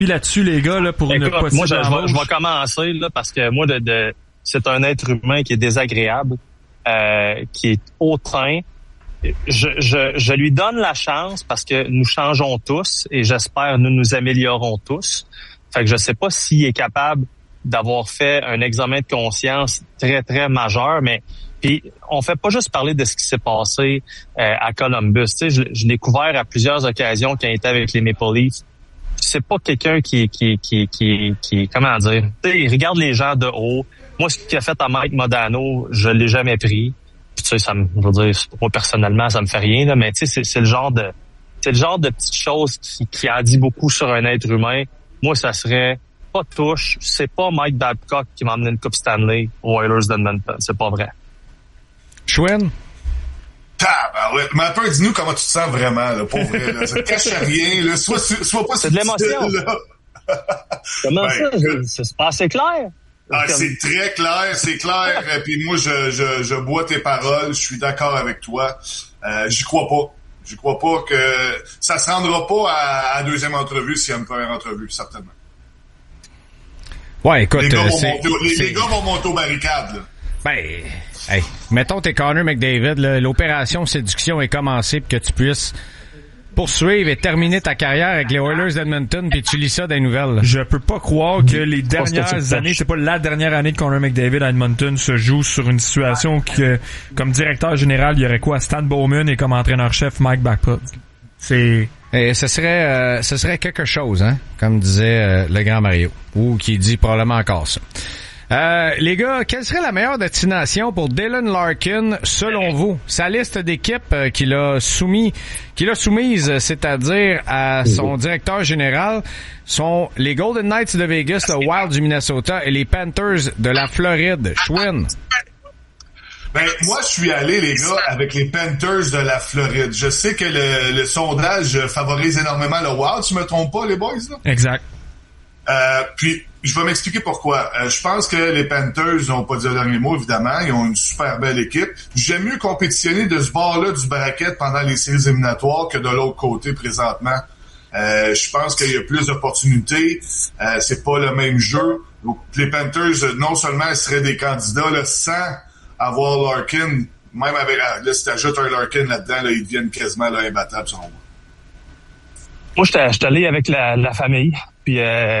Puis là-dessus, les gars, là, pour une possible moi, je vais commencer là, parce que moi, c'est un être humain qui est désagréable, qui est hautain. Je lui donne la chance parce que nous changeons tous et j'espère nous améliorons tous. Fait que je sais pas s'il est capable d'avoir fait un examen de conscience très, très majeur, mais puis on fait pas juste parler de ce qui s'est passé à Columbus. Tu sais, je l'ai couvert à plusieurs occasions quand il était avec les Maple Leafs. C'est pas quelqu'un qui comment dire. Tu sais, il regarde les gens de haut. Moi, ce qu'il a fait à Mike Modano, je l'ai jamais pris. Puis, tu sais, je veux dire, moi personnellement, ça me fait rien là, mais tu sais, c'est le genre de petites choses qui en dit beaucoup sur un être humain. Moi, ça serait pas touche. C'est pas Mike Babcock qui m'a amené une Coupe Stanley aux Oilers d'Edmonton. C'est pas vrai. Schwinn? Ouais. Mais attends, dis-nous comment tu te sens vraiment, là, pour vrai, là. Ça te cache rien, là. Sois pas c'est de l'émotion. Là. Comment ça? C'est pas assez clair? C'est très clair, c'est clair. Puis moi, je bois tes paroles. Je suis d'accord avec toi. J'y crois pas. Je crois pas que ça se rendra pas à la deuxième entrevue s'il y a une première entrevue, certainement. Ouais, écoute, les gars vont monter aux barricades, là. Ben, hey, mettons t'es Connor McDavid, là, l'opération séduction est commencée pour que tu puisses poursuivre et terminer ta carrière avec les Oilers d'Edmonton, puis tu lis ça dans les nouvelles. Là. Je peux pas croire que les dernières années, c'est pas la dernière année de Connor McDavid à Edmonton se joue sur une situation que, comme directeur général, il y aurait quoi? Stan Bowman et comme entraîneur-chef Mike Babcock. C'est... Et ce serait quelque chose, hein, comme disait le grand Mario, ou qui dit probablement encore ça. Les gars, quelle serait la meilleure destination pour Dylan Larkin, selon vous? Sa liste d'équipes qu'il a soumise, c'est-à-dire à son directeur général, sont les Golden Knights de Vegas, le Wild du Minnesota et les Panthers de la Floride. Schwinn? Ben, moi, je suis allé, les gars, avec les Panthers de la Floride. Je sais que le sondage favorise énormément le Wild, tu me trompes pas, les boys, là? Exact. Puis, je vais m'expliquer pourquoi. Je pense que les Panthers n'ont pas dit le dernier mot, évidemment. Ils ont une super belle équipe. J'aime mieux compétitionner de ce bord-là du bracket pendant les séries éliminatoires que de l'autre côté présentement. Je pense qu'il y a plus d'opportunités. C'est pas le même jeu. Donc, les Panthers, non seulement seraient des candidats là, sans avoir Larkin, même avec là, si t'ajoutes un Larkin là-dedans, là, ils deviennent quasiment là, imbattables selon moi. Moi, j'étais allé avec la famille, puis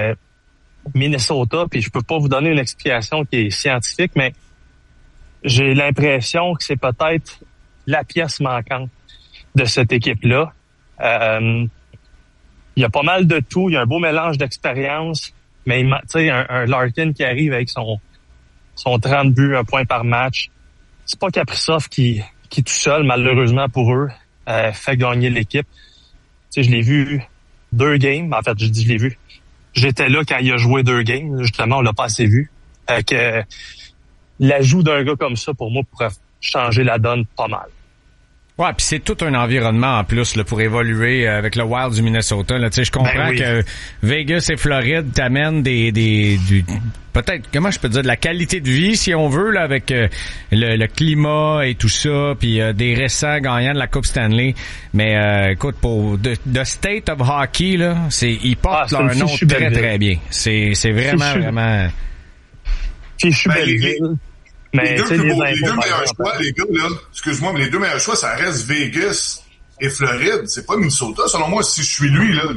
Minnesota, puis je peux pas vous donner une explication qui est scientifique, mais j'ai l'impression que c'est peut-être la pièce manquante de cette équipe-là. Il y a pas mal de tout, il y a un beau mélange d'expérience, mais tu sais, un Larkin qui arrive avec son 30 buts, 1 point par match. C'est pas Kaprizov qui tout seul, malheureusement pour eux, fait gagner l'équipe. Tu sais, je l'ai vu 2 games. En fait, je l'ai vu. J'étais là quand il a joué 2 games. Justement, on l'a pas assez vu. Que l'ajout d'un gars comme ça, pour moi, pourrait changer la donne pas mal. Ouais, puis c'est tout un environnement en plus là, pour évoluer avec le Wild du Minnesota. Là, tu sais, je comprends que Vegas et Floride t'amènent du peut-être, comment je peux dire, de la qualité de vie si on veut là, avec le climat et tout ça, puis des récents gagnants de la Coupe Stanley. Mais écoute, pour the state of hockey là, ils portent leur nom très très bien. C'est vraiment vraiment. Fichu belle ville. Mais les deux meilleurs choix, les gars, là, excuse-moi, mais les 2 meilleurs choix, ça reste Vegas et Floride. C'est pas Minnesota, selon moi, si je suis lui, là.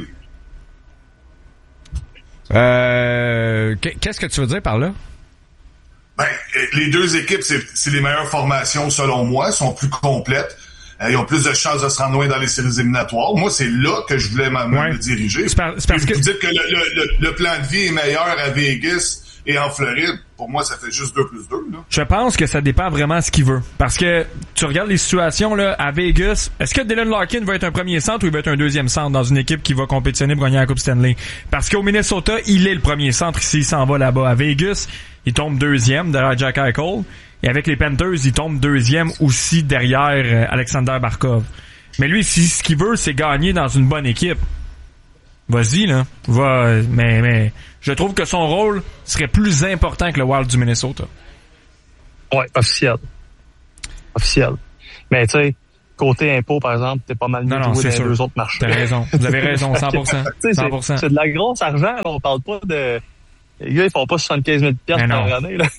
Qu'est-ce que tu veux dire par là? Ben, les 2 équipes, c'est les meilleures formations, selon moi, sont plus complètes. Ils ont plus de chances de se rendre loin dans les séries éliminatoires. Moi, c'est là que je voulais me diriger. C'est parce que vous dites que le plan de vie est meilleur à Vegas et en Floride. Pour moi, ça fait juste 2 plus 2, là. Je pense que ça dépend vraiment de ce qu'il veut. Parce que tu regardes les situations là à Vegas. Est-ce que Dylan Larkin va être un premier centre ou il va être un deuxième centre dans une équipe qui va compétitionner pour gagner la Coupe Stanley? Parce qu'au Minnesota, il est le premier centre ici, il s'en va là-bas. À Vegas, il tombe 2e derrière Jack Eichel. Et avec les Panthers, il tombe 2e aussi derrière Alexander Barkov. Mais lui, si ce qu'il veut, c'est gagner dans une bonne équipe. Vas-y, là. Mais je trouve que son rôle serait plus important que le Wild du Minnesota. Ouais, officiel. Mais tu sais, côté impôt, par exemple, t'es pas mal mieux joué dans les deux autres marchés. T'as raison. Vous avez raison, 100%. 100%. C'est de la grosse argent, là. On parle pas de... Les gars, ils font pas 75 000 $ par année, là.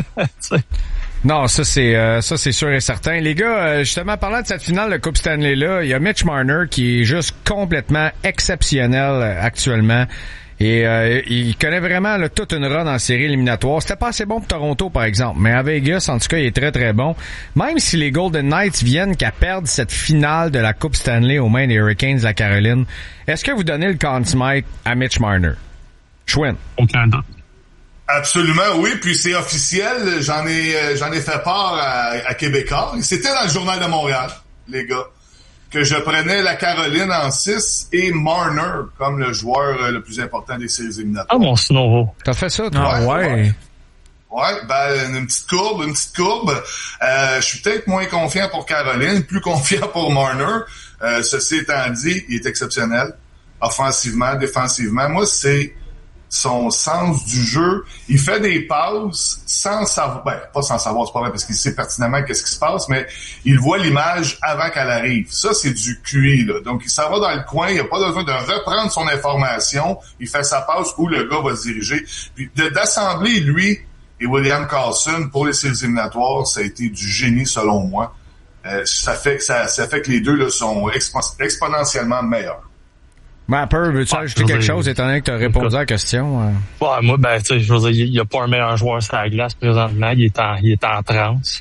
Non, ça c'est sûr et certain. Les gars, justement, parlant de cette finale de Coupe Stanley-là, il y a Mitch Marner qui est juste complètement exceptionnel actuellement. Et il connaît vraiment là, toute une run en série éliminatoire. C'était pas assez bon pour Toronto, par exemple. Mais à Vegas, en tout cas, il est très, très bon. Même si les Golden Knights viennent qu'à perdre cette finale de la Coupe Stanley aux mains des Hurricanes de la Caroline, est-ce que vous donnez le Conn Smythe à Mitch Marner? Schwinn? Aucun doute. Absolument, oui. Puis c'est officiel. J'en ai fait part à Québécois. C'était dans le Journal de Montréal, les gars, que je prenais la Caroline en 6 et Marner comme le joueur le plus important des séries éliminatoires. Ah, mon Snovo. T'as fait ça, toi? Ouais, ben, une petite courbe. Je suis peut-être moins confiant pour Caroline, plus confiant pour Marner. Ceci étant dit, il est exceptionnel. Offensivement, défensivement. Moi, c'est son sens du jeu. Il fait des passes sans savoir, pas sans savoir, c'est pas vrai parce qu'il sait pertinemment qu'est-ce qui se passe, mais il voit l'image avant qu'elle arrive. Ça, c'est du QI, là. Donc, il s'en va dans le coin, il n'a pas besoin de reprendre son information, il fait sa passe où le gars va se diriger. Puis, d'assembler, lui et William Karlsson pour les séries éliminatoires, ça a été du génie, selon moi. Ça fait que les deux, là, sont exponentiellement meilleurs. Mapper, veux-tu ajouter quelque chose étant donné que tu as répondu à la question? Ouais, moi, ben, tu sais, je veux dire, il n'y a pas un meilleur joueur sur la glace présentement. Il est en transe.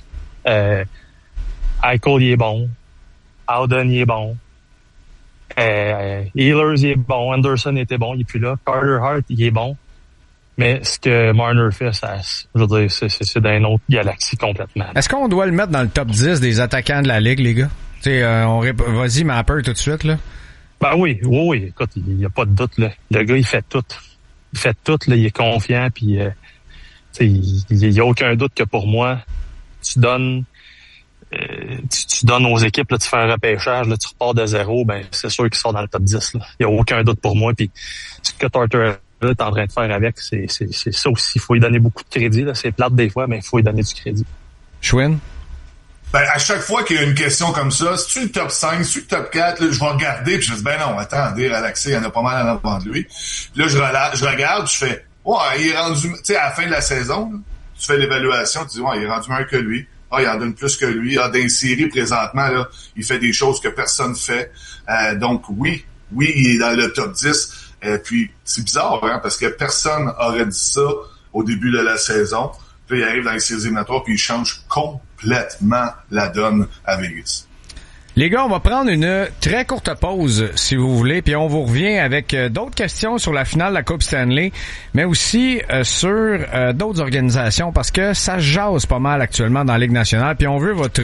Eichel, il est bon. Howden, il est bon. Ehlers, il est bon. Anderson était bon, il est plus là. Carter Hart, il est bon. Mais ce que Marner fait, ça, je veux dire, c'est dans une autre galaxie complètement. Est-ce qu'on doit le mettre dans le top 10 des attaquants de la Ligue, les gars? Tu sais, vas-y, Mapper, tout de suite, là. Ben oui. Écoute, il n'y a pas de doute, là. Le gars, il fait tout. Là. Il est confiant, puis il n'y a aucun doute que pour moi, tu donnes aux équipes, là, tu fais un repêchage, là, tu repars de zéro, ben c'est sûr qu'il sort dans le top 10. Il n'y a aucun doute pour moi. Puis ce que Tortorella est en train de faire avec, c'est ça aussi. Il faut lui donner beaucoup de crédit. Là. C'est plate des fois, mais il faut lui donner du crédit. Schwinn? Ben, à chaque fois qu'il y a une question comme ça, si tu le top 5, si tu le top 4, là, je vais regarder, puis je dis, ben non, attendez, relaxez, il y en a pas mal en avant de lui. Puis là, je regarde, je fais, ouais, il est rendu, tu sais, à la fin de la saison, là, tu fais l'évaluation, tu dis, ouais, il est rendu meilleur que lui. Ah, il en donne plus que lui. Ah, dans les séries, présentement, là, il fait des choses que personne fait. Donc, oui, il est dans le top 10. Puis, c'est bizarre, hein, parce que personne aurait dit ça au début de la saison. Puis, il arrive dans les séries éliminatoires, puis il change complètement la donne à Vegas. Les gars, on va prendre une très courte pause, si vous voulez, puis on vous revient avec d'autres questions sur la finale de la Coupe Stanley, mais aussi sur d'autres organisations, parce que ça jase pas mal actuellement dans la Ligue nationale, puis on veut votre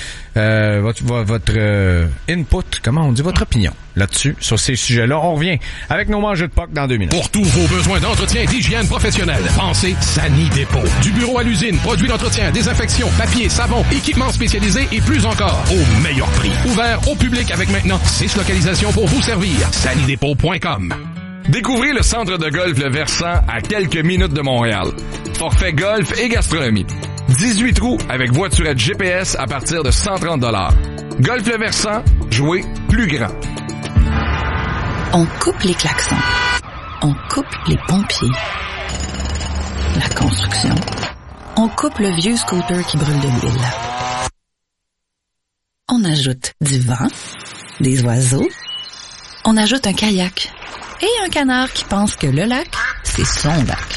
input, comment on dit, votre opinion là-dessus, sur ces sujets-là. On revient avec nos mangeux de POC dans 2 minutes. Pour tous vos besoins d'entretien et d'hygiène professionnelle, pensez Sani Dépôt. Du bureau à l'usine, produits d'entretien, désinfection, papier, savon, équipements spécialisés et plus encore, au meilleur prix. Ouvert au public avec maintenant 6 localisations pour vous servir. SaniDépôt.com. Découvrez le centre de golf Le Versant à quelques minutes de Montréal. Forfait golf et gastronomie. 18 trous avec voiturette GPS à partir de 130 $. Golf Le Versant, jouez plus grand. On coupe les klaxons. On coupe les pompiers. La construction. On coupe le vieux scooter qui brûle de l'huile. On ajoute du vent, des oiseaux. On ajoute un kayak et un canard qui pense que le lac, c'est son lac.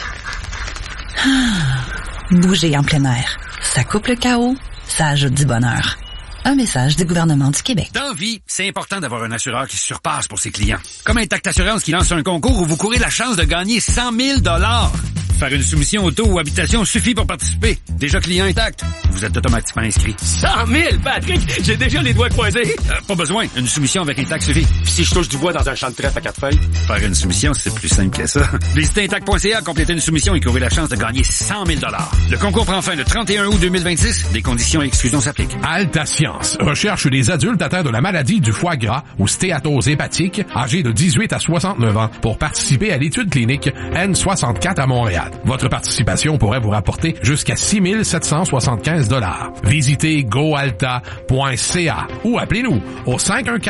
Bouger en plein air. Ça coupe le chaos, ça ajoute du bonheur. Un message du gouvernement du Québec. Dans vie, c'est important d'avoir un assureur qui se surpasse pour ses clients. Comme Intact Assurance qui lance un concours où vous courez la chance de gagner 100 000 $. Faire une soumission auto ou habitation suffit pour participer. Déjà client Intact, vous êtes automatiquement inscrit. 100 000, Patrick! J'ai déjà les doigts croisés. Pas besoin, une soumission avec Intact suffit. Puis si je touche du bois dans un champ de trèfle à 4 feuilles? Faire une soumission, c'est plus simple que ça. Visitez Intact.ca, complétez une soumission et courez la chance de gagner 100 000 $. Le concours prend fin le 31 août 2026. Des conditions et exclusions s'appliquent. Alta Science recherche des adultes atteints de la maladie du foie gras ou stéatose hépatique, âgés de 18 à 69 ans, pour participer à l'étude clinique N64 à Montréal. stade. Votre participation pourrait vous rapporter jusqu'à 6 775 $. Visitez goalta.ca ou appelez-nous au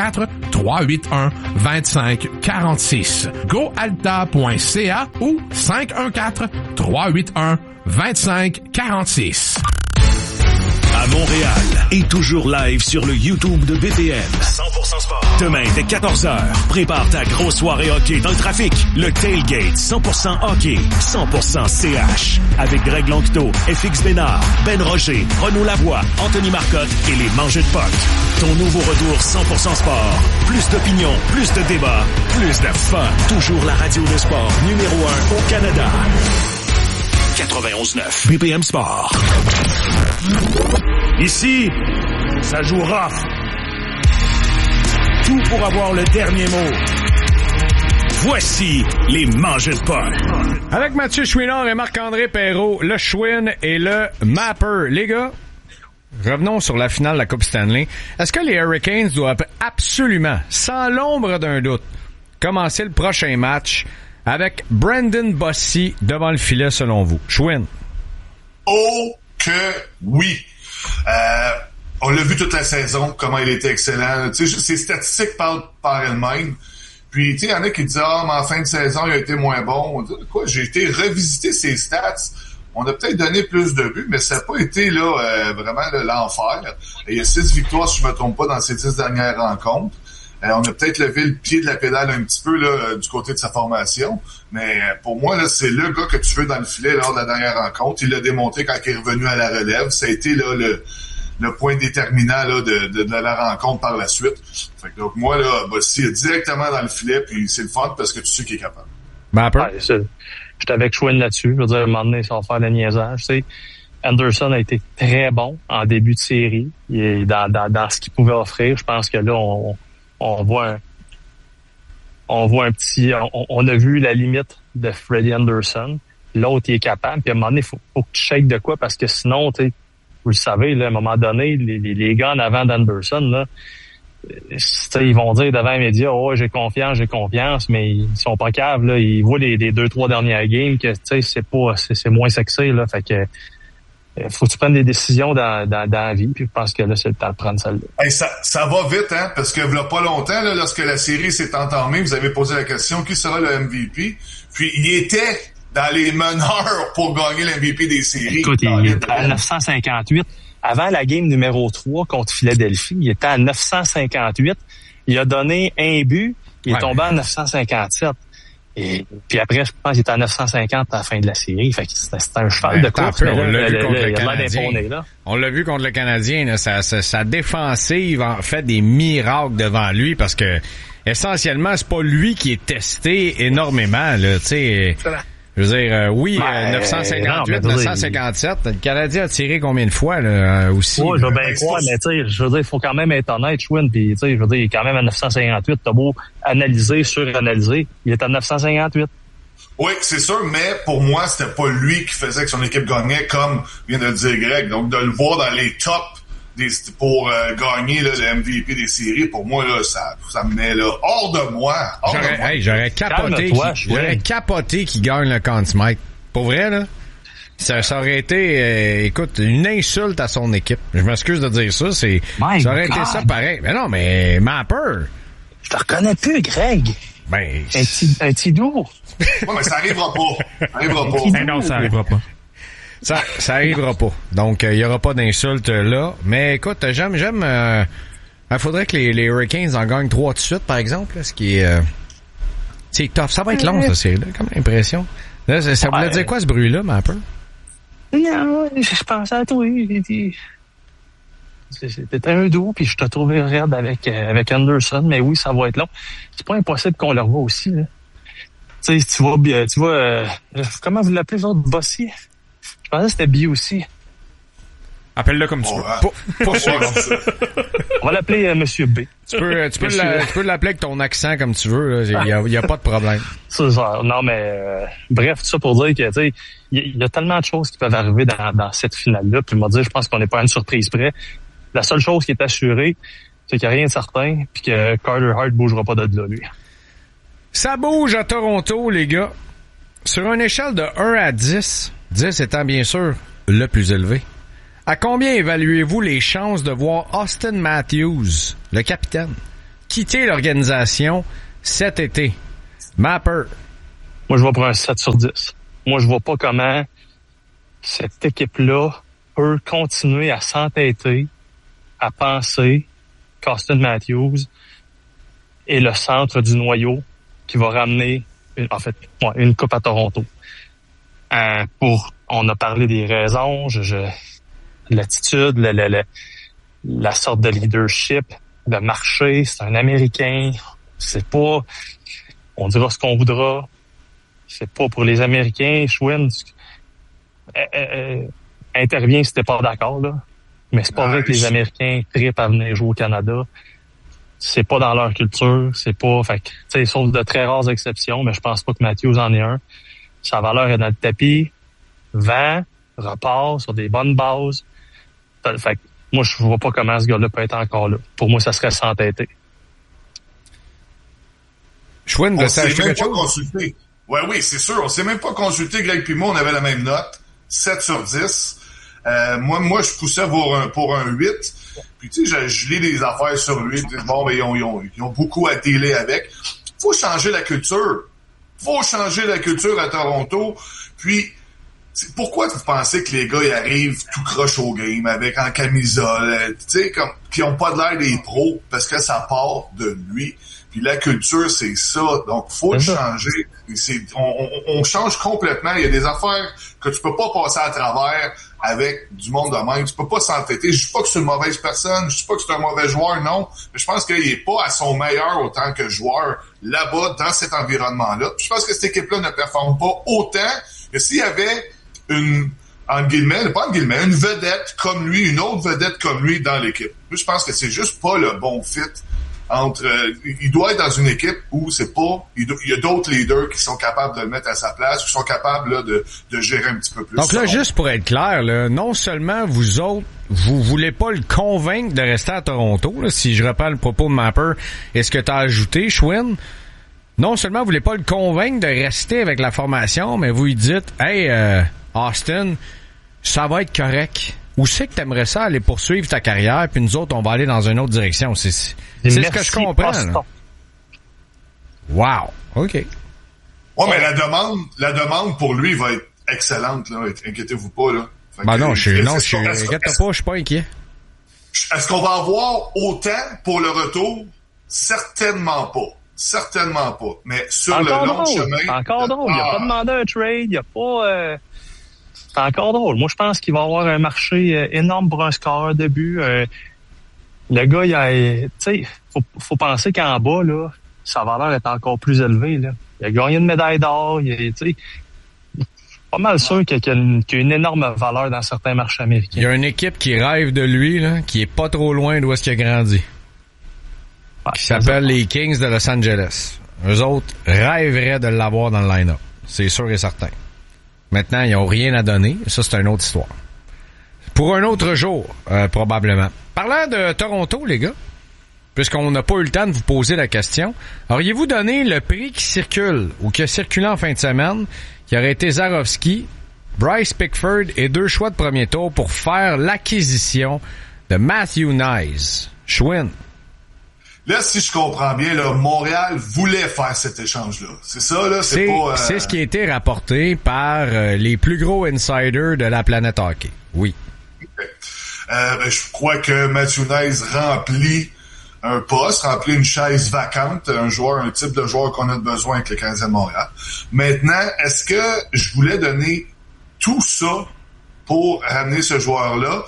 514-381-2546. goalta.ca ou 514-381-2546. À Montréal et toujours live sur le YouTube de BPM. 100% sport. Demain dès 14h, prépare ta grosse soirée hockey dans le trafic. Le Tailgate 100% hockey, 100% CH. Avec Greg Longto, FX Bénard, Ben Roger, Renaud Lavoie, Anthony Marcotte et les Mangeux de Puck. Ton nouveau retour 100% sport. Plus d'opinion, plus de débats, plus de fun. Toujours la radio de sport numéro 1 au Canada. 91.9 BPM Sport. Ici, ça joue rough. Tout pour avoir le dernier mot. Voici les Mangeux de Puck. Avec Mathieu Chouinard et Marc-André Perrault, le Chouin et le Mapper. Les gars, revenons sur la finale de la Coupe Stanley. Est-ce que les Hurricanes doivent absolument, sans l'ombre d'un doute, commencer le prochain match avec Brendan Bossy devant le filet, selon vous? Chouin. Oh que oui! On l'a vu toute la saison, comment il était excellent. Tu sais, ses statistiques parlent par elles-mêmes. Puis, tu sais, il y en a qui disent « Ah, mais en fin de saison, il a été moins bon. » On dit « Quoi? J'ai été revisiter ses stats. On a peut-être donné plus de buts, mais ça n'a pas été là vraiment l'enfer. Il y a 6 victoires, si je me trompe pas, dans ces 10 dernières rencontres. On a peut-être levé le pied de la pédale un petit peu là du côté de sa formation, mais pour moi là c'est le gars que tu veux dans le filet lors de la dernière rencontre. Il l'a démontré quand il est revenu à la relève. Ça a été là le point déterminant là de la rencontre par la suite. Fait que donc moi là, Bossy est directement dans le filet, puis c'est le fun parce que tu sais qu'il est capable. Ouais, j'étais avec Chouin là-dessus. Je veux dire, à un moment donné, ça va faire le niaisage. Tu sais, Anderson a été très bon en début de série. Il est dans ce qu'il pouvait offrir. Je pense que là on voit un petit... On a vu la limite de Freddie Anderson. L'autre, il est capable. Puis à un moment donné, faut que tu shakes de quoi, parce que sinon, tu sais, vous le savez, là, à un moment donné, les gars en avant d'Anderson, là, ils vont dire devant les médias, oh, j'ai confiance, mais ils sont pas caves, là. Ils voient les 2-3 dernières games que, tu sais, c'est moins sexy, là. Fait que, faut que tu prennes des décisions dans la vie, puis je pense que là, c'est le temps de prendre celle-là. Hey, ça va vite, hein, parce que il y a pas longtemps, là, lorsque la série s'est entamée, vous avez posé la question, qui sera le MVP? Puis il était dans les meneurs pour gagner l'MVP des séries. Écoute, il était à 958. Avant la game numéro 3 contre Philadelphie, il était à 958. Il a donné un but, il est tombé à 957. Et puis après, je pense qu'il était à 950 à la fin de la série. Fait que c'était un cheval de course. On l'a vu contre le Canadien. On l'a vu contre le Canadien. Là, sa défensive en fait des miracles devant lui, parce que essentiellement, c'est pas lui qui est testé énormément. Là, tu sais. Je veux dire, 958, 957. Le Canadien a tiré combien de fois là, aussi? Oui, je veux bien croire, mais tu sais, je veux dire, il faut quand même être honnête, Chouin, puis tu sais, je veux dire, il est quand même à 958. T'as beau analyser, suranalyser, il est à 958. Oui, c'est sûr, mais pour moi, c'était pas lui qui faisait que son équipe gagnait, comme vient de le dire Greg. Donc, de le voir dans les tops pour gagner là, le MVP des séries, pour moi, là, ça me met là, hors de moi. J'aurais capoté qu'il gagne le Conn Smythe. Pour vrai, là, ça aurait été, écoute, une insulte à son équipe. Je m'excuse de dire ça, ça aurait été ça pareil. Mais non, mais Mapper. Je te reconnais plus, Greg. Ben, un petit doux. Ouais, mais ça arrivera pas. Non, ça arrivera pas. Ça arrivera pas. Donc, il y aura pas d'insulte là. Mais écoute, j'aime. Il faudrait que les Hurricanes en gagnent 3 de suite, par exemple. Là, ce qui est, c'est tough. Ça va être long, ça, c'est là, comme l'impression. Là, ça voulait dire quoi, ce bruit-là, Mapper? Non, je pensais à toi. C'était un doux, puis je te trouvais raide avec Anderson. Mais oui, ça va être long. C'est pas impossible qu'on le revoie aussi, là. Tu sais, tu vois, comment vous l'appelez, vous autres, Bossy? Je pensais que c'était B aussi. Appelle-le comme tu veux. On va l'appeler Monsieur B. Tu peux l'appeler avec ton accent comme tu veux. Il y a pas de problème. C'est ça. Non, mais bref, tout ça pour dire que tu sais, il y a tellement de choses qui peuvent arriver dans cette finale-là. Puis moi dire, je pense qu'on n'est pas à une surprise près. La seule chose qui est assurée, c'est qu'il n'y a rien de certain, puis que Carter Hart bougera pas de là, lui. Ça bouge à Toronto, les gars. Sur une échelle de 1 à 10, 10 étant bien sûr le plus élevé, à combien évaluez-vous les chances de voir Austin Matthews, le capitaine, quitter l'organisation cet été? Mapper. Moi, je vais pour un 7 sur 10. Moi, je vois pas comment cette équipe-là peut continuer à s'entêter, à penser qu'Austin Matthews est le centre du noyau qui va ramener une coupe à Toronto. On a parlé des raisons, l'attitude, la sorte de leadership, de marché, c'est un Américain, c'est pas, on dira ce qu'on voudra, c'est pas pour les Américains, Schwinn, intervient si t'es pas d'accord, là. Mais c'est pas vrai que les Américains trippent à venir jouer au Canada. C'est pas dans leur culture, c'est pas, fait que, tu sais, sauf de très rares exceptions, mais je pense pas que Matthews en est un. Sa valeur est dans le tapis, vend, repart sur des bonnes bases. Fait que, moi, je vois pas comment ce gars-là peut être encore là. Pour moi, ça serait s'entêter. Schwinn, on s'est même pas consulté. Oui, c'est sûr. On s'est même pas consulté. Greg puis moi, on avait la même note. 7 sur 10. Moi, je poussais pour un 8. Puis, tu sais, je lis des affaires sur lui. Bon, ben, ils ont beaucoup à dealer avec. Faut changer la culture. Faut changer la culture à Toronto. Puis, pourquoi vous pensez que les gars, ils arrivent tout croche au game en camisole, tu sais, comme, qui ont pas de l'air des pros parce que ça part de lui. Puis la culture, c'est ça. Donc, faut le changer. On change complètement. Il y a des affaires que tu peux pas passer à travers avec du monde de même. Tu peux pas s'entêter. Je dis pas que c'est une mauvaise personne. Je dis pas que c'est un mauvais joueur, non. Mais je pense qu'il est pas à son meilleur autant que joueur là-bas, dans cet environnement-là. Puis je pense que cette équipe-là ne performe pas autant que s'il y avait une vedette comme lui, une autre vedette comme lui dans l'équipe. Je pense que c'est juste pas le bon fit entre, il doit être dans une équipe où c'est pas, il y a d'autres leaders qui sont capables de le mettre à sa place, qui sont capables là, de gérer un petit peu plus. Donc là, juste pour être clair, là, non seulement vous autres, vous voulez pas le convaincre de rester à Toronto, là, si je reprends le propos de Mapper, et ce que tu as ajouté, Schwinn, non seulement vous voulez pas le convaincre de rester avec la formation, mais vous lui dites, hey, Austin, ça va être correct. Où c'est que t'aimerais ça aller poursuivre ta carrière, puis nous autres, on va aller dans une autre direction. C'est ce que je comprends. Là. Wow. OK. Ouais, mais la demande pour lui va être excellente, là. Inquiétez-vous pas, là. Inquiète-toi pas, je suis pas inquiet. Est-ce qu'on va avoir autant pour le retour? Certainement pas. Mais sur encore le long chemin... Encore drôle. Il a pas demandé un trade, il a pas... C'est encore drôle. Moi, je pense qu'il va y avoir un marché énorme pour un scoreur de but. Le gars, tu sais, faut penser qu'en bas, là, sa valeur est encore plus élevée, là. Il a gagné une médaille d'or. Tu sais, pas mal sûr qu'il y a une énorme valeur dans certains marchés américains. Il y a une équipe qui rêve de lui, là, qui est pas trop loin d'où est-ce qu'il a grandi. Ouais, qui s'appelle les Kings de Los Angeles. Eux autres rêveraient de l'avoir dans le line-up. C'est sûr et certain. Maintenant, ils n'ont rien à donner. Ça, c'est une autre histoire. Pour un autre jour, probablement. Parlant de Toronto, les gars, puisqu'on n'a pas eu le temps de vous poser la question, auriez-vous donné le prix qui circule ou qui a circulé en fin de semaine, qui aurait été Zarovski, Bryce Pickford et 2 choix de premier tour pour faire l'acquisition de Matthew Knies? Schwinn. Là, si je comprends bien, là, Montréal voulait faire cet échange-là. C'est ça, là? C'est ce qui a été rapporté par les plus gros insiders de la planète hockey. Oui. Okay. Je crois que Matthew Knies remplit un poste, remplit une chaise vacante, un type de joueur qu'on a besoin avec le Canadien de Montréal. Maintenant, est-ce que je voulais donner tout ça pour ramener ce joueur-là?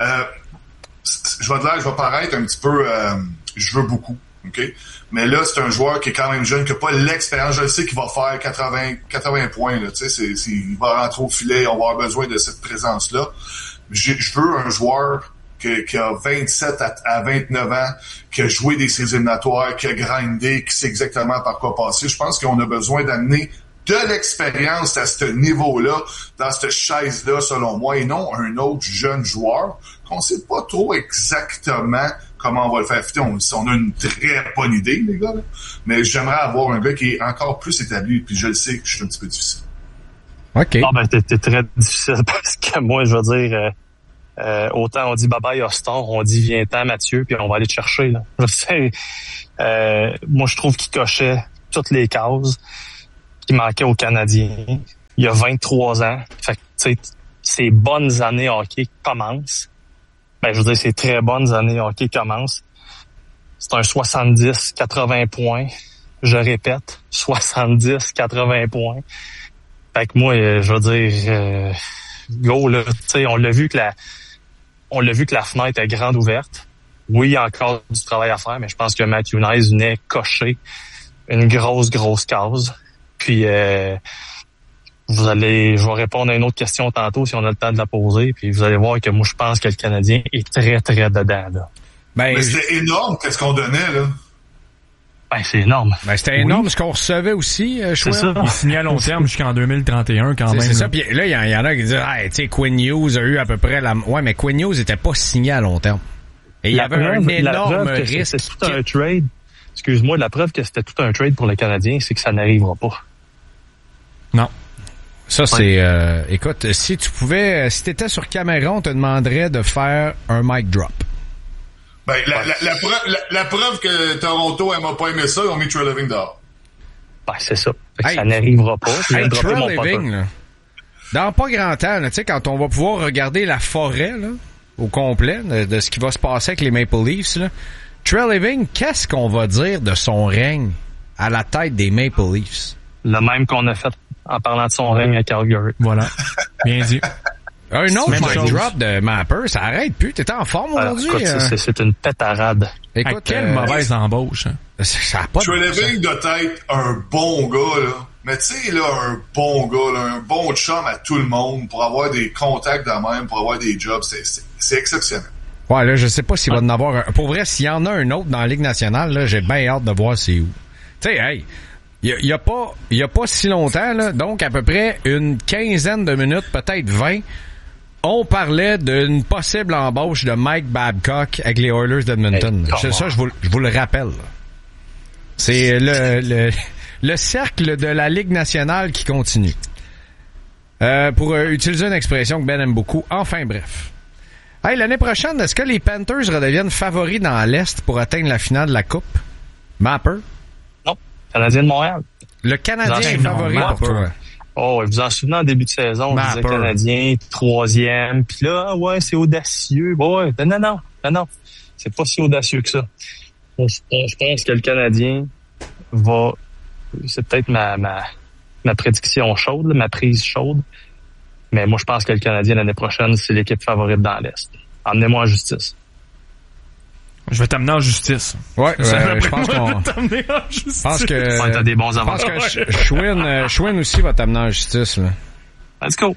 Je vais paraître un petit peu... je veux beaucoup, OK? Mais là, c'est un joueur qui est quand même jeune, qui n'a pas l'expérience. Je sais qu'il va faire 80 points, là, tu sais, il va rentrer au filet, on va avoir besoin de cette présence-là. Je veux un joueur qui a 27 à 29 ans, qui a joué des séries éliminatoires, qui a grindé, qui sait exactement par quoi passer. Je pense qu'on a besoin d'amener de l'expérience à ce niveau-là, dans cette chaise-là, selon moi, et non un autre jeune joueur qu'on sait pas trop exactement comment on va le faire fitter. On a une très bonne idée, les gars, là. Mais j'aimerais avoir un gars qui est encore plus établi, puis je le sais que je suis un petit peu difficile. OK. Ah, ben, t'es très difficile parce que moi, je veux dire, autant on dit bye-bye Austin, on dit viens-t'en Mathieu, puis on va aller te chercher, là. Moi, je trouve qu'il cochait toutes les cases qui manquaient aux Canadiens. Il y a 23 ans. Fait que, tu sais, ces bonnes années hockey commencent. Ben, je veux dire, ces très bonnes années hockey commencent. C'est un 70-80 points. Je répète, 70-80 points. Fait que moi, je veux dire, go, là, tu sais, on l'a vu que la fenêtre est grande ouverte. Oui, il y a encore du travail à faire, mais je pense que Matthew Knies venait cocher une grosse case. Puis, je vais répondre à une autre question tantôt si on a le temps de la poser. Puis vous allez voir que moi, je pense que le Canadien est très, très dedans, là. Ben, mais c'était énorme, qu'est-ce qu'on donnait, là? Ben, c'est énorme. Ben, c'était énorme ce qu'on recevait aussi, c'est ça. Il signait à long terme jusqu'en 2031 quand même. C'est ça. Puis là, il y en a qui disent, tu sais, Quinn Hughes a eu à peu près Ouais, mais Quinn Hughes était pas signé à long terme. Et il y avait un énorme risque. C'était tout un trade. Excuse-moi, la preuve que c'était tout un trade pour le Canadien, c'est que ça n'arrivera pas. Non. Ça, c'est... écoute, si t'étais sur caméra, on te demanderait de faire un mic drop. Ben, la preuve que Toronto n'a pas aimé ça, ils ont mis Treliving dehors. Ben, c'est ça. Ça n'arrivera pas. Treliving, là. Dans pas grand temps, tu sais, quand on va pouvoir regarder la forêt, là, au complet, de ce qui va se passer avec les Maple Leafs, là, Treliving, qu'est-ce qu'on va dire de son règne à la tête des Maple Leafs? Le même qu'on a fait en parlant de son règne à Calgary. Voilà. Bien dit. Un autre mic drop de Mapper, ça arrête plus. T'es en forme aujourd'hui? Écoute, c'est une pétarade. Écoute, quelle mauvaise embauche. Hein? Ça a pas de Treliving doit être un bon gars, là. Mais tu sais, là, un bon gars, là, un bon chum à tout le monde pour avoir des contacts de même, pour avoir des jobs, c'est exceptionnel. Ouais, là, je sais pas s'il va en avoir un. Pour vrai, s'il y en a un autre dans la Ligue nationale, là, j'ai bien hâte de voir c'est où. Tu sais, hey, il y a pas si longtemps, là, donc à peu près une quinzaine de minutes, peut-être 20, on parlait d'une possible embauche de Mike Babcock avec les Oilers d'Edmonton. Ça, je vous le rappelle. Là. C'est le cercle de la Ligue nationale qui continue. Pour utiliser une expression que Ben aime beaucoup. Enfin, bref. Hey, l'année prochaine, est-ce que les Panthers redeviennent favoris dans l'Est pour atteindre la finale de la Coupe? Mapper? Non. Canadien de Montréal. Le Canadien est favori pour toi. Oh, vous en souvenez en début de saison, on disait Canadien, 3e, puis là, ouais, c'est audacieux. Ouais, non. C'est pas si audacieux que ça. Je pense que le Canadien va... C'est peut-être ma prédiction chaude, ma prise chaude. Mais moi, je pense que le Canadien, l'année prochaine, c'est l'équipe favorite dans l'Est. Emmenez-moi en justice. Je vais t'amener en justice. Ouais, je pense qu'on... Je vais t'amener en justice. Je pense que... t'as des bons avocats. Je pense que Schwinn aussi va t'amener en justice, là. Let's go.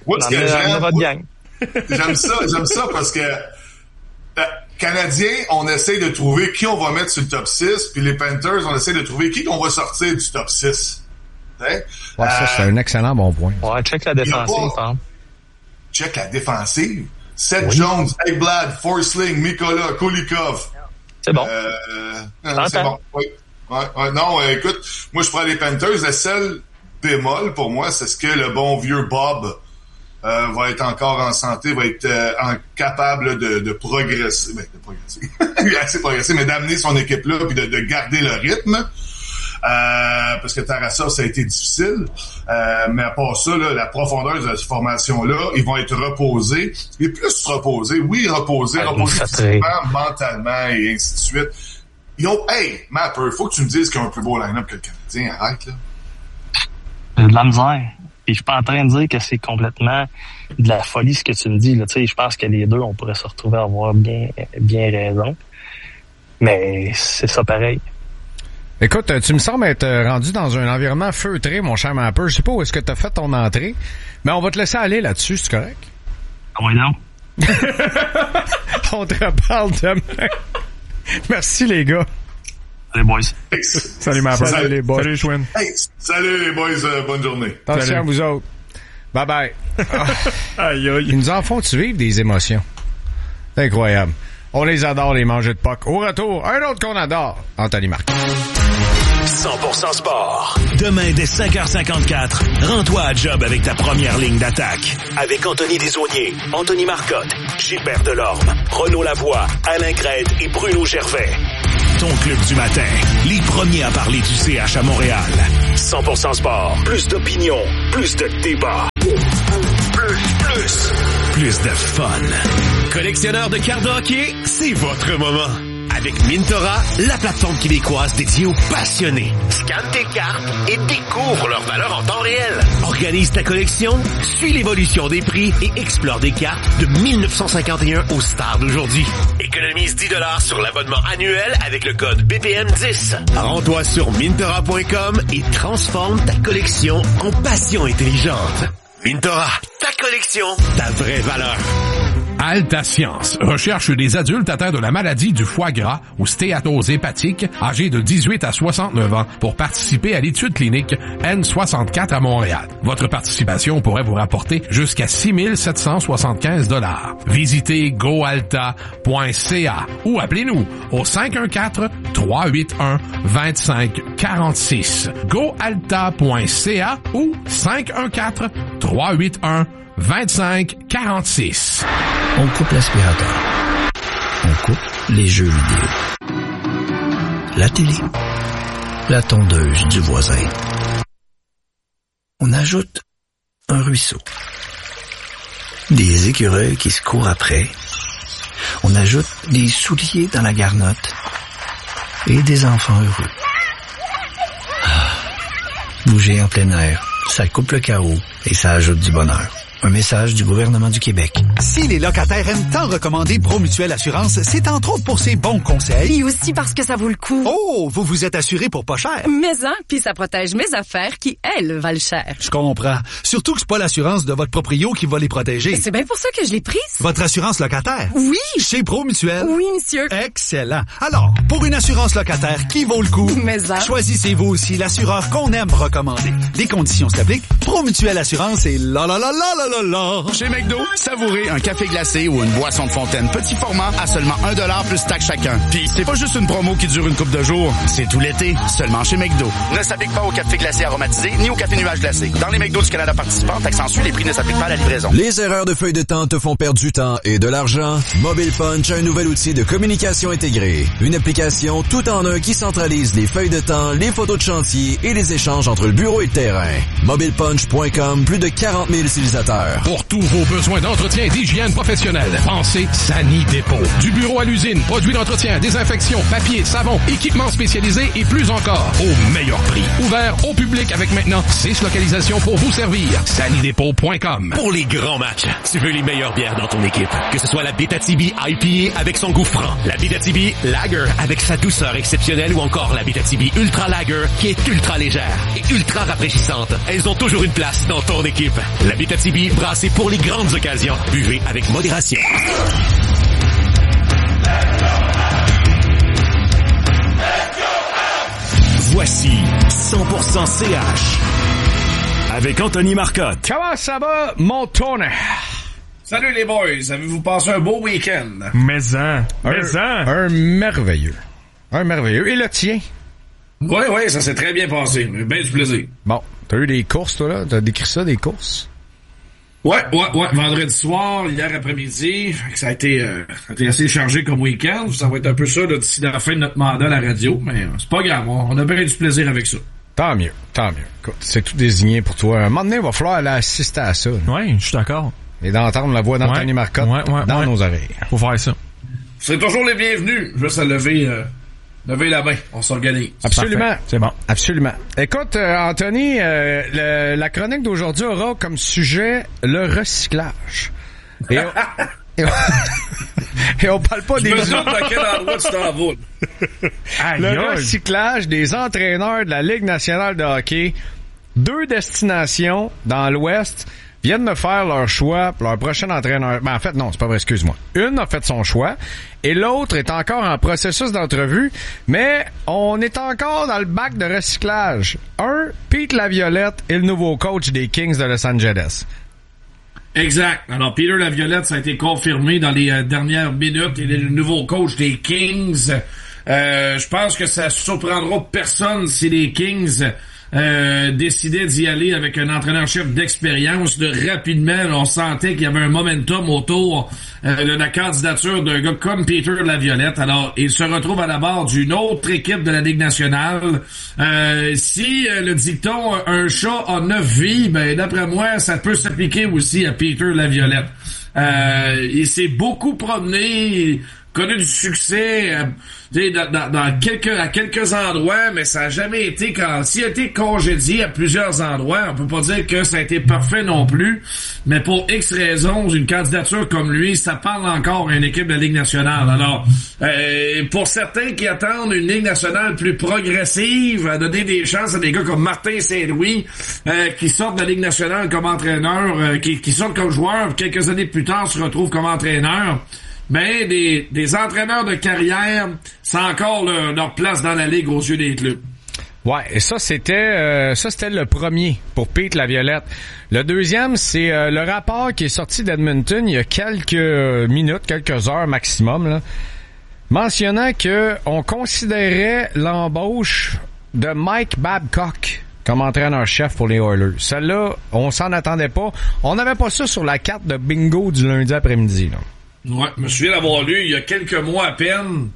J'aime ça parce que Canadiens, on essaie de trouver qui on va mettre sur le top 6, puis les Panthers, on essaie de trouver qui qu'on va sortir du top 6. Ouais, ça, c'est un excellent bon point. Ouais, check la défensive, hein. Check la défensive. Seth Jones, Ekblad, Forsling, Mikola, Kulikov. C'est bon. C'est bon. Oui. Ouais, non, écoute, moi, je prends les Panthers. Le seul bémol pour moi, c'est ce que le bon vieux Bob va être encore en santé, va être capable de progresser. Ben, de progresser. Il a assez progressé, mais d'amener son équipe-là puis de garder le rythme. Parce que Tarasov, ça a été difficile. Mais à part ça, là, la profondeur de cette formation-là, ils vont être reposés. Et plus reposés, reposés physiquement, mentalement et ainsi de suite. Ils ont, hey, Mapper, faut que tu me dises qu'il y a un plus beau line-up que le Canadien. Arrête, là. De la misère. Puis je suis pas en train de dire que c'est complètement de la folie ce que tu me dis. Là. Tu sais, je pense que les deux, on pourrait se retrouver à avoir bien raison. Mais c'est ça pareil. Écoute, tu me sembles être rendu dans un environnement feutré, mon cher Mapper. Je sais pas où est-ce que tu as fait ton entrée, mais on va te laisser aller là-dessus, c'est correct? Ah oui, non. On te reparle demain. Merci, les gars. Salut, boys. Salut, Mapper. Salut, les boys. Salut, Schwinn. Hey, salut, les boys. Bonne journée. Attention à vous autres. Bye-bye. Aïe, aïe. Ils nous en font-tu vivre des émotions? C'est incroyable. On les adore, les mangeurs de POC. Au retour, un autre qu'on adore, Anthony Marc. 100% sport. Demain, dès 5h54, rends-toi à job avec ta première ligne d'attaque. Avec Anthony Desaulniers, Anthony Marcotte, Gilbert Delorme, Renaud Lavoie, Alain Crête et Bruno Gervais. Ton club du matin, les premiers à parler du CH à Montréal. 100% sport, plus d'opinion, plus de débat. Plus de fun. Collectionneur de cartes de hockey, c'est votre moment. Avec Mintora, la plateforme québécoise dédiée aux passionnés. Scanne tes cartes et découvre leur valeur en temps réel. Organise ta collection, suis l'évolution des prix et explore des cartes de 1951 aux stars d'aujourd'hui. Économise 10$ sur l'abonnement annuel avec le code BPM10. Rends-toi sur Mintora.com et transforme ta collection en passion intelligente. Mintora, ta collection, ta vraie valeur. Alta Science recherche des adultes atteints de la maladie du foie gras ou stéatose hépatique âgés de 18 à 69 ans pour participer à l'étude clinique N64 à Montréal. Votre participation pourrait vous rapporter jusqu'à 6 775 $. Visitez goalta.ca ou appelez-nous au 514-381-2546. goalta.ca ou 514-381-2546. On coupe l'aspirateur. On coupe les jeux vidéo. La télé. La tondeuse du voisin. On ajoute un ruisseau. Des écureuils qui se courent après. On ajoute des souliers dans la garnotte. Et des enfants heureux. Bouger en plein air, ça coupe le chaos et ça ajoute du bonheur. Un message du gouvernement du Québec. Si les locataires aiment tant recommander Promutuelle Assurance, c'est entre autres pour ses bons conseils. Et aussi parce que ça vaut le coup. Oh, vous vous êtes assuré pour pas cher. Mais puis ça protège mes affaires qui, elles, valent cher. Je comprends. Surtout que c'est pas l'assurance de votre proprio qui va les protéger. C'est bien pour ça que je l'ai prise. Votre assurance locataire? Oui. Chez Promutuelle? Oui, monsieur. Excellent. Alors, pour une assurance locataire qui vaut le coup, choisissez-vous aussi l'assureur qu'on aime recommander. Les conditions s'appliquent. Promutuelle Assurance et la. Chez McDo, savourez un café glacé ou une boisson de fontaine petit format à seulement 1$ plus taxe chacun. Puis c'est pas juste une promo qui dure une couple de jours, c'est tout l'été, seulement chez McDo. Ne s'applique pas au café glacé aromatisé ni au café nuage glacé. Dans les McDo du Canada participants, taxe en suit, les prix ne s'appliquent pas à la livraison. Les erreurs de feuille de temps te font perdre du temps et de l'argent? Mobile Punch a un nouvel outil de communication intégré. Une application tout en un qui centralise les feuilles de temps, les photos de chantier et les échanges entre le bureau et le terrain. MobilePunch.com, plus de 40 000 utilisateurs. Pour tous vos besoins d'entretien et d'hygiène professionnelle, pensez Sani Dépôt. Du bureau à l'usine, produits d'entretien, désinfection, papier, savon, équipements spécialisés et plus encore, au meilleur prix. Ouvert au public avec maintenant 6 localisations pour vous servir. SaniDépôt.com. Pour les grands matchs, tu veux les meilleures bières dans ton équipe. Que ce soit la Bétatibi IPA avec son goût franc, la Bétatibi Lager avec sa douceur exceptionnelle ou encore la Bétatibi Ultra Lager qui est ultra légère et ultra rafraîchissante. Elles ont toujours une place dans ton équipe. La Bétatibi brassée pour les grandes occasions. Buvez avec modération. Voici 100% CH avec Anthony Marcotte. Comment ça va, mon tonnerre? Salut les boys, avez-vous passé un beau week-end? Un merveilleux. Un merveilleux. Et le tien? Oui, ça s'est très bien passé. Ben du plaisir. Bon, t'as eu des courses, toi, là? T'as décrit ça, des courses? Ouais. Vendredi soir, hier après-midi. Ça a été assez chargé comme week-end. Ça va être un peu ça là, d'ici la fin de notre mandat à la radio. Mais c'est pas grave, on a bien du plaisir avec ça. Tant mieux. Écoute, c'est tout désigné pour toi. Un moment donné, il va falloir aller assister à ça. Oui, je suis d'accord. Et d'entendre la voix d'Anthony Marcotte dans nos oreilles. Faut faire ça. C'est toujours les bienvenus. Juste à lever la main. On s'organise. Absolument. Parfait. C'est bon. Absolument. Écoute, Anthony, la chronique d'aujourd'hui aura comme sujet le recyclage. Et on parle pas des... Je me demande dans quel endroit tu t'en vas. Le recyclage des entraîneurs de la Ligue nationale de hockey. 2 destinations dans l'Ouest viennent de faire leur choix pour leur prochain entraîneur. Ben, en fait, non, c'est pas vrai, excuse-moi. Une a fait son choix et l'autre est encore en processus d'entrevue, mais on est encore dans le bac de recyclage. Pete Laviolette est le nouveau coach des Kings de Los Angeles. Exact. Alors, Peter Laviolette, ça a été confirmé dans les dernières minutes. Il est le nouveau coach des Kings. Je pense que ça surprendra personne si les Kings décidaient d'y aller avec un entraîneur-chef d'expérience. Rapidement, on sentait qu'il y avait un momentum autour de la candidature d'un gars comme Peter Laviolette. Alors, il se retrouve à la barre d'une autre équipe de la Ligue nationale. Si le dicton « un chat a 9 vies », ben d'après moi, ça peut s'appliquer aussi à Peter Laviolette. Il s'est beaucoup promené, connu du succès à quelques endroits, mais ça a jamais été s'il a été congédié à plusieurs endroits, on peut pas dire que ça a été parfait non plus, mais pour X raisons, une candidature comme lui, ça parle encore à une équipe de la Ligue nationale. Alors, pour certains qui attendent une Ligue nationale plus progressive, à donner des chances à des gars comme Martin Saint-Louis, qui sortent de la Ligue nationale comme entraîneur, qui sortent comme joueur, quelques années plus tard se retrouvent comme entraîneur, ben des entraîneurs de carrière, c'est encore leur place dans la ligue aux yeux des clubs. Ouais, et ça c'était le premier pour Pete Laviolette. Le deuxième, c'est le rapport qui est sorti d'Edmonton il y a quelques minutes, quelques heures maximum, là, mentionnant que on considérait l'embauche de Mike Babcock comme entraîneur-chef pour les Oilers. Celle-là, on s'en attendait pas. On n'avait pas ça sur la carte de bingo du lundi après-midi, là. Ouais, je me souviens d'avoir lu il y a quelques mois à peine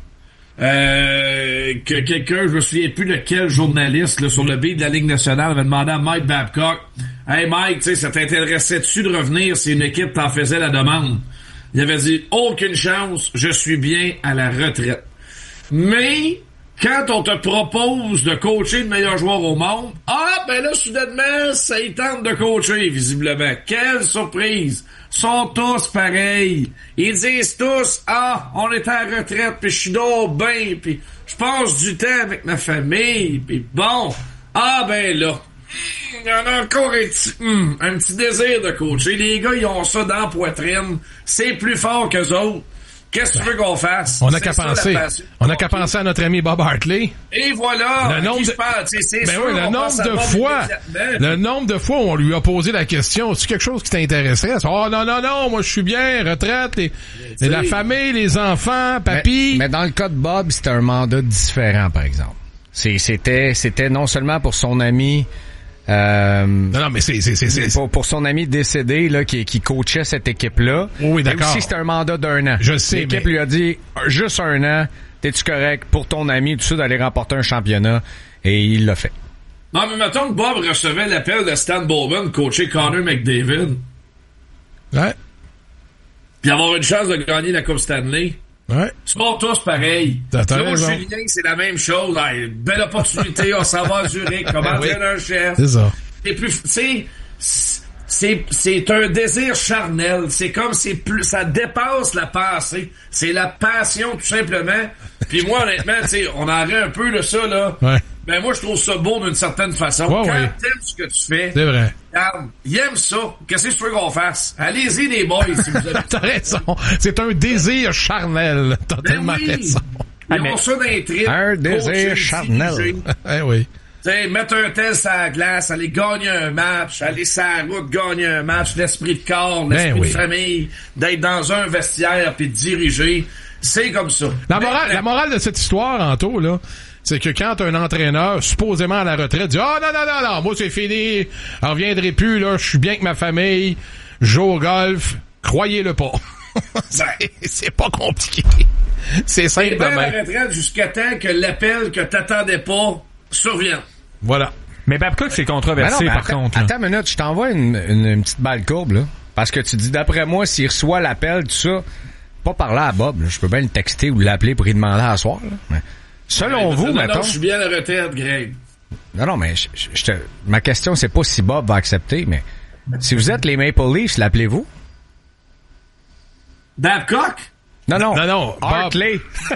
que quelqu'un, je me souviens plus de quel journaliste là, sur le beat de la Ligue nationale avait demandé à Mike Babcock « Hey Mike, tu sais, ça t'intéresserait-tu de revenir si une équipe t'en faisait la demande? » Il avait dit « Aucune chance, je suis bien à la retraite. » Mais quand on te propose de coacher le meilleur joueur au monde, ben là, soudainement, ça y tente de coacher, visiblement. Quelle surprise! Sont tous pareils. Ils disent tous, on est à la retraite, puis je suis donc bien, puis je passe du temps avec ma famille, puis bon, ben là, il y en a encore un petit désir de coacher. Les gars, ils ont ça dans la poitrine. C'est plus fort qu'eux autres. Qu'est-ce que tu veux qu'on fasse? On n'a qu'à penser. On n'a qu'à penser à notre ami Bob Hartley. Et voilà! Le nombre de fois où on lui a posé la question, c'est quelque chose qui t'intéresserait? Non, moi je suis bien, retraite, et la famille, les enfants, papy. Mais dans le cas de Bob, c'était un mandat différent, par exemple. C'était non seulement pour son ami, mais c'est pour son ami décédé là qui coachait cette équipe-là. Oui, d'accord. Mais aussi c'était un mandat d'1 an. Je sais. L'équipe lui a dit juste 1 an, t'es-tu correct pour ton ami tout ça d'aller remporter un championnat, et il l'a fait. Non, mais mettons que Bob recevait l'appel de Stan Bowman coacher Connor McDavid. Ouais. Puis avoir une chance de gagner la Coupe Stanley. Ouais. Ils sont tous pareils. Claude Julien, c'est la même chose. Belle opportunité, on s'en va à Zurich comme entraîneur-chef. C'est ça. Et plus, c'est un désir charnel. C'est comme ça dépasse la pensée. C'est la passion, tout simplement. Puis moi, honnêtement, on en rit un peu de ça, là. Ouais. Ben, moi, je trouve ça beau d'une certaine façon. Quand t'aimes ce que tu fais. C'est vrai. Regarde, il aime ça. Qu'est-ce que tu veux qu'on fasse? Allez-y, les boys, si vous avez... T'as raison. C'est un désir charnel. T'as tellement raison. Ils ont ça dans les tripes. Un désir charnel. Oui. T'sais, mettre un test à la glace, aller gagner un match, aller sur la route gagner un match, l'esprit de corps, l'esprit de famille, d'être dans un vestiaire puis de diriger, c'est comme ça. La morale de cette histoire, Anto, là, c'est que quand un entraîneur, supposément à la retraite, dit « non, moi c'est fini, je reviendrai plus, là, je suis bien avec ma famille, je joue au golf », croyez-le pas. C'est pas compliqué. C'est simple. À la retraite jusqu'à temps que l'appel que t'attendais pas survienne. Voilà. Mais Babcock, c'est controversé, par contre. Attends une minute, je t'envoie une petite balle courbe, là. Parce que tu dis, d'après moi, s'il reçoit l'appel, tout ça, pas parler à Bob, là. Je peux bien le texter ou l'appeler pour lui demander à soir, là. Mais, selon vous, mettons... Non, je suis bien à la retraite, Greg. Non, mais ma question, c'est pas si Bob va accepter, mais si vous êtes les Maple Leafs, l'appelez-vous? Babcock? Non, Hartley.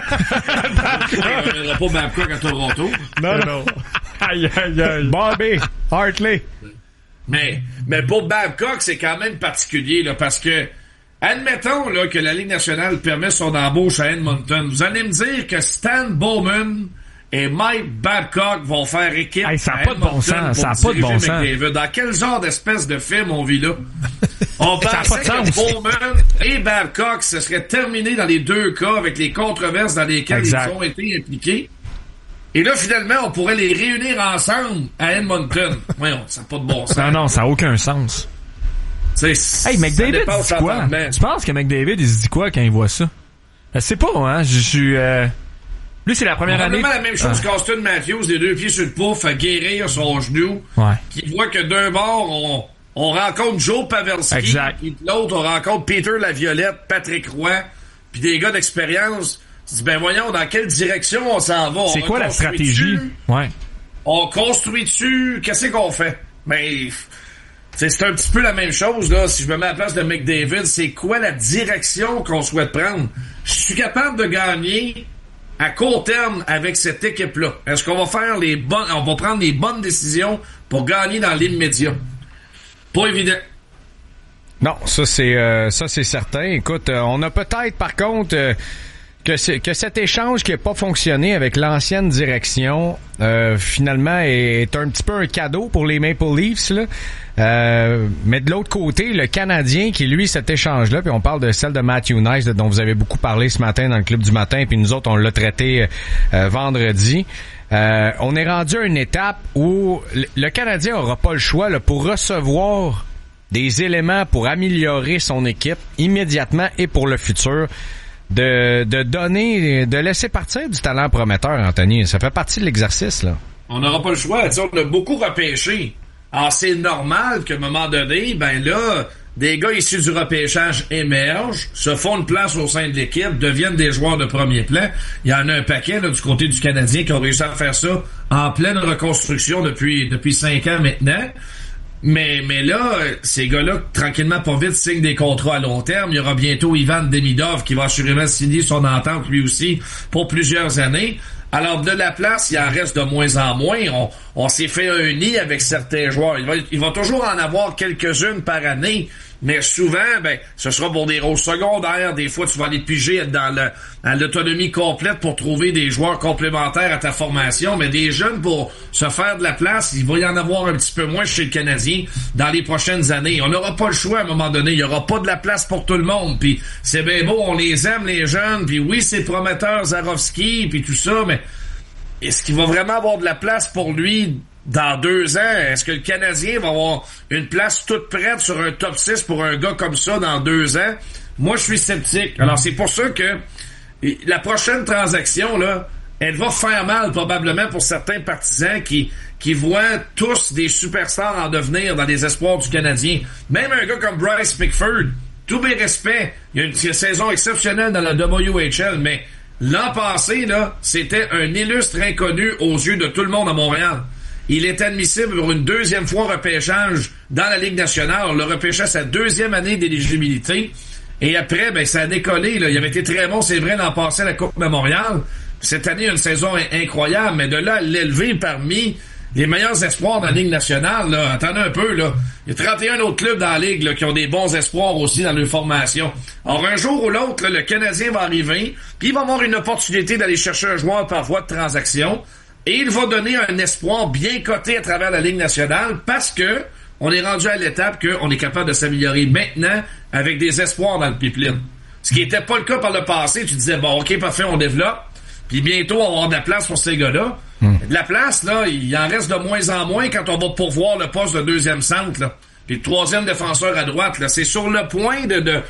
Il n'y aura pas Babcock à Toronto. Non. Aïe. Bobby Hartley. Mais pour Babcock, c'est quand même particulier, là, parce que, admettons, là, que la Ligue nationale permet son embauche à Edmonton. Vous allez me dire que Stan Bowman et Mike Babcock vont faire équipe ça n'a pas de bon sens. Ça n'a pas de bon sens. Dans quel genre d'espèce de film on vit là? On pensait que Bowman et Babcock se seraient terminés dans les deux cas avec les controverses dans lesquelles ils ont été impliqués. Et là, finalement, on pourrait les réunir ensemble à Edmonton. Voyons, ça n'a pas de bon sens. Non, ça n'a aucun sens. Hey, McDavid, dit quoi? Tu penses que McDavid, il se dit quoi quand il voit ça? Je sais pas, hein. Lui, c'est la première année. C'est la même chose qu'Austin Matthews, les deux pieds sur le pouf, à guérir son genou. Ouais. Qui voit que d'un bord, on rencontre Joe Pavelski. Exact. Puis de l'autre, on rencontre Peter Laviolette, Patrick Roy, puis des gars d'expérience. Tu dis, ben voyons, dans quelle direction on s'en va? C'est quoi la stratégie? Ouais. On construit-tu? Qu'est-ce qu'on fait? Ben, c'est un petit peu la même chose, là. Si je me mets à la place de McDavid, c'est quoi la direction qu'on souhaite prendre? Je suis capable de gagner à court terme avec cette équipe-là. Est-ce qu'on va faire on va prendre les bonnes décisions pour gagner dans l'immédiat? Pas évident. Non, ça c'est certain. Écoute, on a peut-être par contre que cet échange qui n'a pas fonctionné avec l'ancienne direction finalement est un petit peu un cadeau pour les Maple Leafs là. Mais de l'autre côté, le Canadien qui lui cet échange-là, puis on parle de celle de Matthew Nice dont vous avez beaucoup parlé ce matin dans le Club du matin, puis nous autres on l'a traité vendredi. On est rendu à une étape où le Canadien aura pas le choix là, pour recevoir des éléments pour améliorer son équipe immédiatement et pour le futur. De laisser partir du talent prometteur, Anthony. Ça fait partie de l'exercice, là. On n'aura pas le choix. T'sais, on a beaucoup repêché. Alors, c'est normal qu'à un moment donné, ben là, des gars issus du repêchage émergent, se font une place au sein de l'équipe, deviennent des joueurs de premier plan. Il y en a un paquet, là, du côté du Canadien qui ont réussi à faire ça en pleine reconstruction depuis 5 ans maintenant. Mais là, ces gars-là, tranquillement, pas vite, signent des contrats à long terme. Il y aura bientôt Ivan Demidov qui va assurément signer son entente lui aussi pour plusieurs années. Alors, de la place, il en reste de moins en moins. On s'est fait un nid avec certains joueurs. Il va toujours en avoir quelques-unes par année. Mais souvent, ben, ce sera pour des rôles secondaires. Des fois, tu vas aller piger dans l'autonomie complète pour trouver des joueurs complémentaires à ta formation. Mais des jeunes pour se faire de la place, il va y en avoir un petit peu moins chez le Canadien dans les prochaines années. On n'aura pas le choix à un moment donné. Il n'y aura pas de la place pour tout le monde. Puis c'est bien beau, on les aime, les jeunes. Puis oui, c'est prometteur, Zarovski, puis tout ça. Mais est-ce qu'il va vraiment avoir de la place pour lui dans 2 ans? Est-ce que le Canadien va avoir une place toute prête sur un top 6 pour un gars comme ça dans 2 ans? Moi, je suis sceptique. Alors, c'est pour ça que la prochaine transaction, là, elle va faire mal probablement pour certains partisans qui voient tous des superstars en devenir dans les espoirs du Canadien. Même un gars comme Bryce Pickford, tous mes respects, il y a une saison exceptionnelle dans la WHL, mais l'an passé, là, c'était un illustre inconnu aux yeux de tout le monde à Montréal. Il est admissible pour une 2e fois repêchage dans la Ligue nationale. On l'a repêché à sa 2e année d'éligibilité. Et après, ben, ça a décollé, là. Il avait été très bon, c'est vrai, l'an passé à la Coupe Memorial. Cette année, une saison incroyable, mais de là à l'élever parmi les meilleurs espoirs dans la Ligue nationale, là, attendez un peu, là. Il y a 31 autres clubs dans la Ligue, là, qui ont des bons espoirs aussi dans leur formation. Alors, un jour ou l'autre, là, le Canadien va arriver, puis il va avoir une opportunité d'aller chercher un joueur par voie de transaction. Et il va donner un espoir bien coté à travers la Ligue nationale parce que on est rendu à l'étape qu'on est capable de s'améliorer maintenant avec des espoirs dans le pipeline. Ce qui n'était pas le cas par le passé. Tu disais, bon, OK, parfait, on développe. Puis bientôt, on va avoir de la place pour ces gars-là. De la place, là, il en reste de moins en moins quand on va pourvoir le poste de 2e centre, là. Puis le 3e défenseur à droite, là. C'est sur le point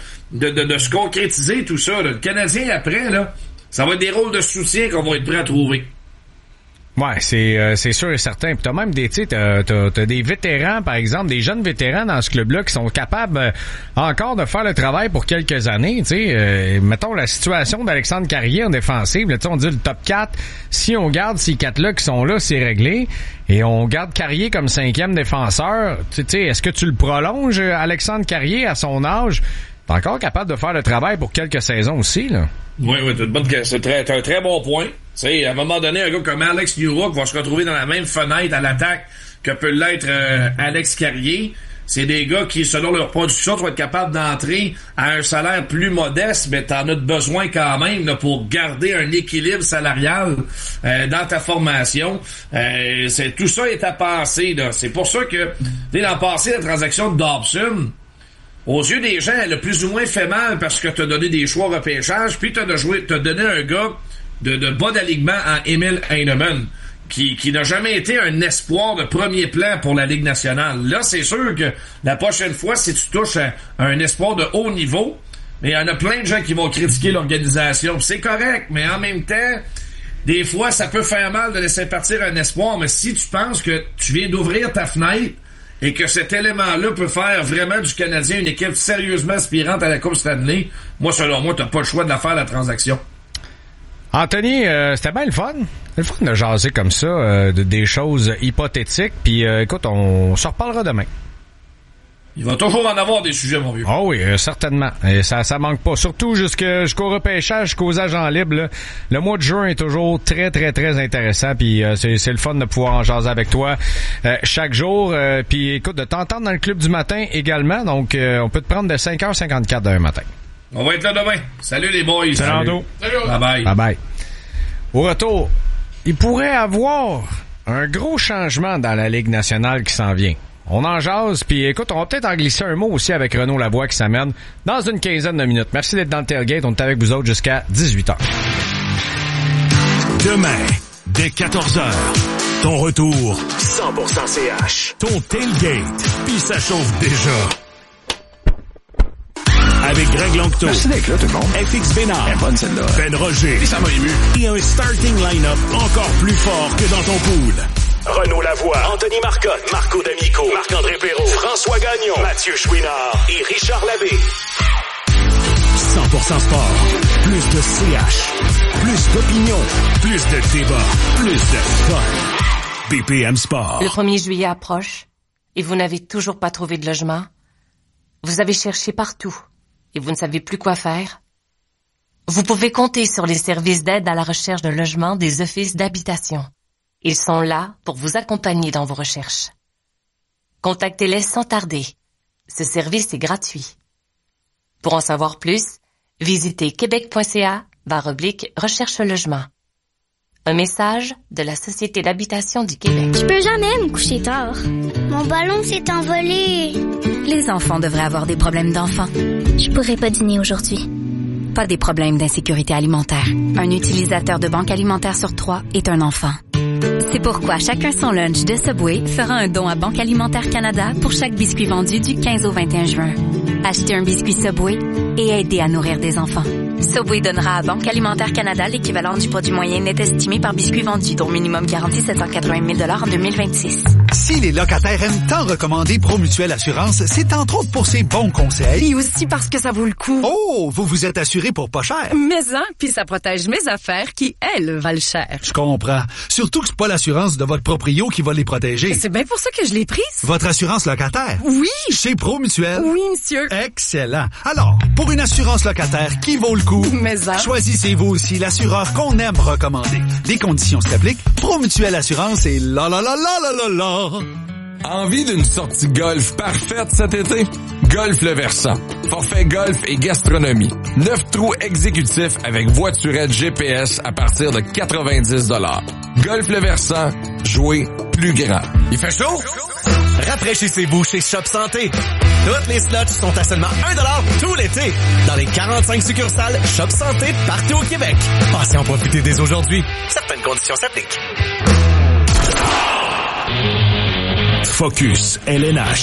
de se concrétiser tout ça, là. Le Canadien, après, là, ça va être des rôles de soutien qu'on va être prêt à trouver. Ouais, c'est sûr et certain. Puis t'as même t'as des vétérans, par exemple, des jeunes vétérans dans ce club-là qui sont capables encore de faire le travail pour quelques années. Mettons la situation d'Alexandre Carrier en défensive. Là, on dit le top 4. Si on garde ces 4-là qui sont là, c'est réglé. Et on garde Carrier comme 5e défenseur. Est-ce que tu le prolonges, Alexandre Carrier, à son âge? T'es encore capable de faire le travail pour quelques saisons aussi, là. Oui, c'est un très bon point. T'sais, à un moment donné, un gars comme Alex Newhook va se retrouver dans la même fenêtre à l'attaque que peut l'être Alex Carrier. C'est des gars qui, selon leur production, vont être capables d'entrer à un salaire plus modeste, mais t'en as besoin quand même là, pour garder un équilibre salarial dans ta formation. Tout ça est à penser. Là. C'est pour ça que l'an passé, la transaction de Dobson, aux yeux des gens, elle a plus ou moins fait mal parce que t'as donné des choix au repêchage, puis t'as donné un gars de bas d'alignement à Emil Heinemann, qui n'a jamais été un espoir de premier plan pour la Ligue nationale. Là, c'est sûr que la prochaine fois, si tu touches à un espoir de haut niveau, mais il y en a plein de gens qui vont critiquer l'organisation. C'est correct, mais en même temps, des fois, ça peut faire mal de laisser partir un espoir, mais si tu penses que tu viens d'ouvrir ta fenêtre et que cet élément-là peut faire vraiment du Canadien une équipe sérieusement aspirante à la Coupe Stanley, moi, selon moi, t'as pas le choix de la faire, la transaction. Anthony, c'était bien le fun. C'est le fun de jaser comme ça, des choses hypothétiques. Puis écoute, on se reparlera demain. Il va toujours en avoir des sujets, mon vieux. Ah oui, certainement. Et ça manque pas. Surtout jusqu'au repêchage, jusqu'aux agents libres. Là. Le mois de juin est toujours très, très, très intéressant. Puis c'est le fun de pouvoir en jaser avec toi chaque jour. Puis écoute, de t'entendre dans le club du matin également. Donc, on peut te prendre de 5h54 d'un matin. On va être là demain. Salut les boys. Salut. Bye-bye. Bye-bye. Au retour, il pourrait avoir un gros changement dans la Ligue nationale qui s'en vient. On en jase, puis écoute, on va peut-être en glisser un mot aussi avec Renaud Lavoie qui s'amène dans une quinzaine de minutes. Merci d'être dans le tailgate. On est avec vous autres jusqu'à 18h. Demain, dès 14h, ton retour 100% CH. Ton tailgate, puis ça chauffe déjà. Avec Greg Longto. Merci d'être là, tout le monde. FX Bénard. Elle est bonne, celle-là. Ben Roger. Et ça m'a ému. Et un starting line-up encore plus fort que dans ton pool. Renaud Lavoie, Anthony Marcotte, Marco D'Amico, Marc-André Perrault, François Gagnon, Mathieu Chouinard et Richard Labbé. 100% sport. Plus de CH. Plus d'opinion. Plus de débat. Plus de fun. BPM Sport. Le 1er juillet approche et vous n'avez toujours pas trouvé de logement. Vous avez cherché partout et vous ne savez plus quoi faire. Vous pouvez compter sur les services d'aide à la recherche de logement des offices d'habitation. Ils sont là pour vous accompagner dans vos recherches. Contactez-les sans tarder. Ce service est gratuit. Pour en savoir plus, visitez québec.ca/recherche-logement. Un message de la Société d'habitation du Québec. Je peux jamais me coucher tard. Mon ballon s'est envolé. Les enfants devraient avoir des problèmes d'enfants. Je pourrais pas dîner aujourd'hui. Pas des problèmes d'insécurité alimentaire. Un utilisateur de banque alimentaire sur 3 est un enfant. C'est pourquoi Chacun son lunch de Subway fera un don à Banque Alimentaire Canada pour chaque biscuit vendu du 15 au 21 juin. Achetez un biscuit Subway et aidez à nourrir des enfants. Subway donnera à Banque Alimentaire Canada l'équivalent du produit moyen net estimé par biscuit vendu, dont minimum garanti 780 000 en 2026. Si les locataires aiment tant recommander Promutuelle Assurance, c'est entre autres pour ses bons conseils. Et aussi parce que ça vaut le coup. Oh, vous vous êtes assuré pour pas cher. Mais puis ça protège mes affaires qui, elles, valent cher. Je comprends. Surtout que c'est pas l'assurance de votre proprio qui va les protéger. C'est bien pour ça que je l'ai prise. Votre assurance locataire? Oui. Chez Promutuelle? Oui, monsieur. Excellent. Alors, pour une assurance locataire qui vaut le coup, choisissez-vous aussi l'assureur qu'on aime recommander. Les conditions s'appliquent. Promutuelle Assurance et la la la la la la la. Envie d'une sortie golf parfaite cet été? Golf Le Versant. Forfait golf et gastronomie. 9 trous exécutifs avec voiturette GPS à partir de 90 $. Golf Le Versant. Jouer plus grand. Il fait chaud? Rafraîchissez-vous chez Shop Santé. Toutes les slots sont à seulement 1$ tout l'été. Dans les 45 succursales Shop Santé partout au Québec. Passez en profiter dès aujourd'hui. Certaines conditions s'appliquent. Focus LNH.